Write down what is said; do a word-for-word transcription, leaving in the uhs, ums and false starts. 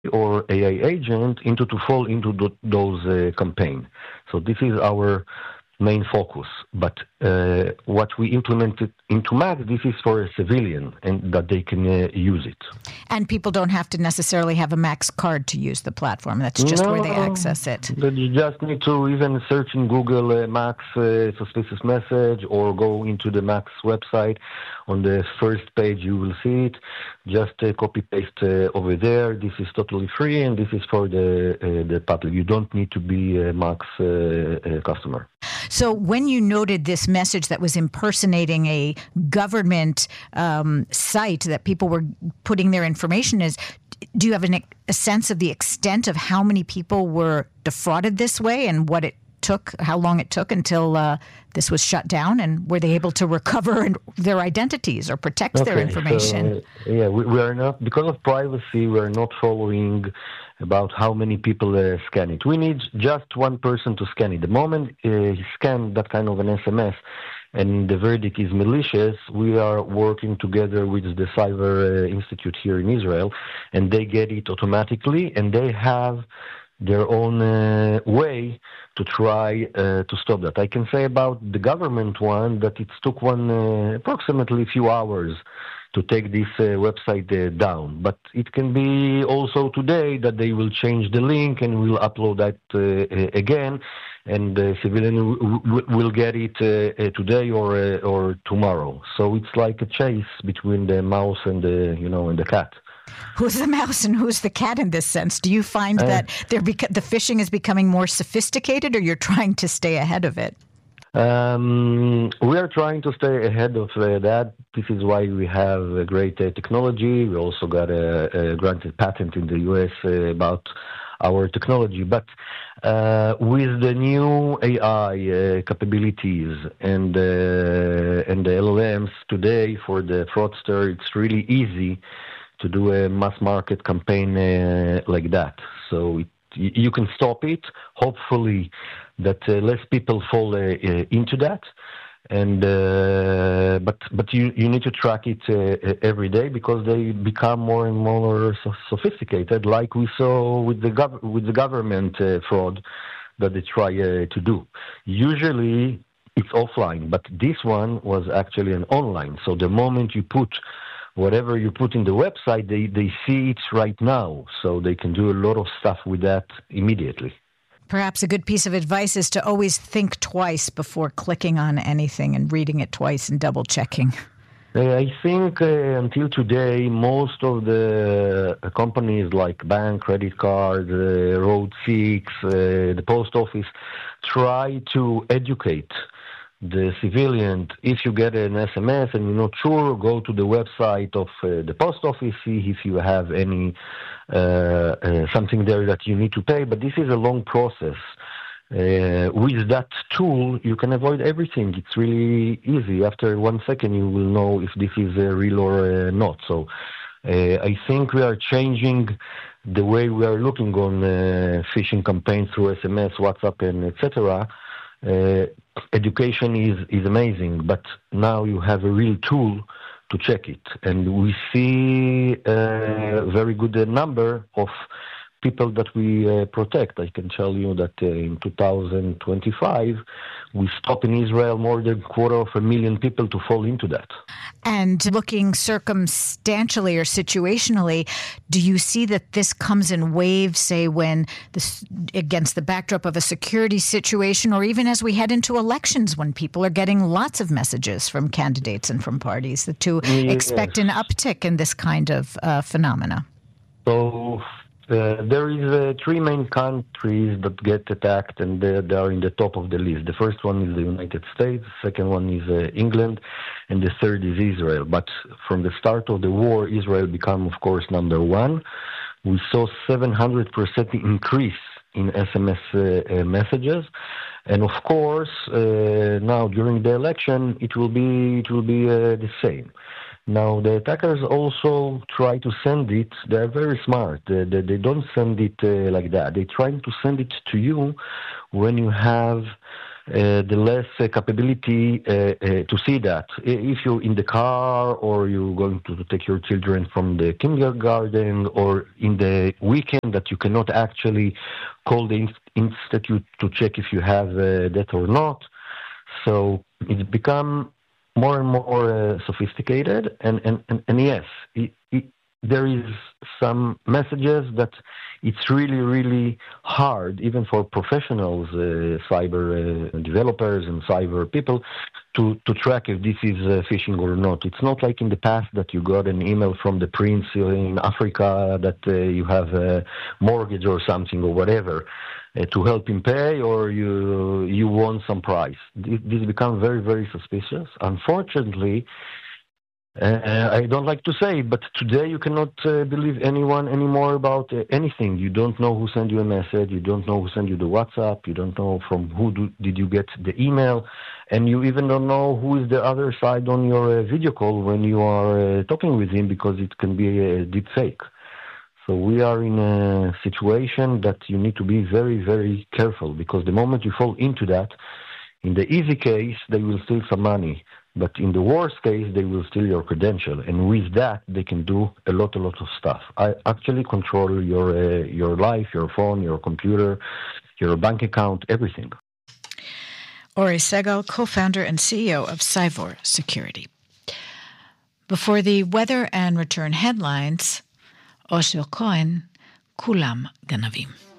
or A I agent into to fall into th- those uh, campaigns. So this is our main focus. But uh, what we implemented into Max, this is for a civilian and that they can uh, use it. And people don't have to necessarily have a Max card to use the platform. That's just no, where they access it. You just need to even search in Google uh, Max uh, suspicious message or go into the Max website. On the first page you will see it. Just uh, copy paste uh, over there. This is totally free and this is for the uh, the public. You don't need to be a Max uh, uh, customer. So when you noted this message that was impersonating a government um, site that people were putting their information is, do you have an, a sense of the extent of how many people were defrauded this way and what it took, how long it took until uh, this was shut down? And were they able to recover their identities or protect okay, their information? So, uh, yeah, we, we are not, because of privacy, we are not following about how many people uh, scan it. We need just one person to scan it. The moment uh, he scans that kind of an S M S and the verdict is malicious, we are working together with the Cyber uh, Institute here in Israel, and they get it automatically, and they have their own uh, way to try uh, to stop that. I can say about the government one that it took one uh, approximately a few hours to take this uh, website uh, down. But it can be also today that they will change the link and will upload that uh, again, and the civilian w- w- will get it uh, uh, today or uh, or tomorrow. So it's like a chase between the mouse and the you know and the cat. Who's the mouse and who's the cat in this sense? Do you find uh, that they're beca- the phishing is becoming more sophisticated, or you're trying to stay ahead of it? Um, we are trying to stay ahead of uh, that. This is why we have a great uh, technology. We also got a, a granted patent in the U S uh, about our technology. But uh, with the new A I uh, capabilities and uh, and the L L Ms today for the fraudster, it's really easy to do a mass market campaign uh, like that. So it, you can stop it. Hopefully that uh, less people fall uh, uh, into that. And uh, but but you, you need to track it uh, every day because they become more and more so sophisticated, like we saw with the gov- with the government uh, fraud that they try uh, to do. Usually it's offline, but this one was actually an online. So the moment you put whatever you put in the website, they, they see it right now, so they can do a lot of stuff with that immediately. Perhaps a good piece of advice is to always think twice before clicking on anything and reading it twice and double-checking. I think uh, until today, most of the uh, companies like bank, credit card, uh, Road six, uh, the post office, try to educate the civilian. If you get an S M S and you're not sure, go to the website of uh, the post office, see if you have any uh, uh, something there that you need to pay. But this is a long process. Uh, with that tool, you can avoid everything. It's really easy. After one second, you will know if this is uh, real or uh, not. So uh, I think we are changing the way we are looking on uh, phishing campaigns through S M S, WhatsApp, and et cetera. Uh, education is, is amazing, but now you have a real tool to check it. And we see a very good uh, number of people that we uh, protect. I can tell you that uh, in two thousand twenty-five, we stopped in Israel more than a quarter of a million people to fall into that. And looking circumstantially or situationally, do you see that this comes in waves, say, when this, against the backdrop of a security situation, or even as we head into elections when people are getting lots of messages from candidates and from parties, to yes. expect an uptick in this kind of uh, phenomena? So Uh, there is uh, three main countries that get attacked, and they, they are in the top of the list. The first one is the United States, the second one is uh, England, and the third is Israel. But from the start of the war, Israel became, of course, number one. We saw seven hundred percent increase in S M S uh, uh, messages, and of course, uh, now during the election, it will be it will be uh, the same. Now, the attackers also try to send it. They're very smart. They, they, they don't send it uh, like that. They're trying to send it to you when you have uh, the less uh, capability uh, uh, to see that. If you're in the car or you're going to take your children from the kindergarten or in the weekend that you cannot actually call the institute to check if you have uh, that or not. So it's become more and more uh, sophisticated, and, and, and, and yes, it, it, there is some messages that it's really, really hard, even for professionals, uh, cyber uh, developers and cyber people, to, to track if this is uh, phishing or not. It's not like in the past that you got an email from the prince in Africa that uh, you have a mortgage or something or whatever uh, to help him pay, or you you won some prize. This, this becomes very, very suspicious. Unfortunately, Uh, I don't like to say, but today you cannot uh, believe anyone anymore about uh, anything. You don't know who sent you a message. You don't know who sent you the WhatsApp. You don't know from who do, did you get the email. And you even don't know who is the other side on your uh, video call when you are uh, talking with him, because it can be a deep fake. So we are in a situation that you need to be very, very careful, because the moment you fall into that, in the easy case, they will steal some money. But in the worst case, they will steal your credential. And with that, they can do a lot, a lot of stuff. I actually control your uh, your life, your phone, your computer, your bank account, everything. Ori Segal, co-founder and C E O of Cyvor Security. Before the weather and return headlines, Oshel Cohen, Kulam Ganavim.